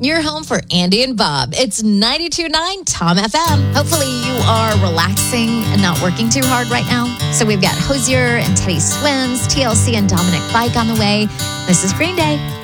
Your home for Andy and Bob. It's 92.9 Tom FM. Hopefully you are relaxing and not working too hard right now. So we've got Hozier and Teddy Swims, TLC and Dominic Fike on the way. This is Green Day.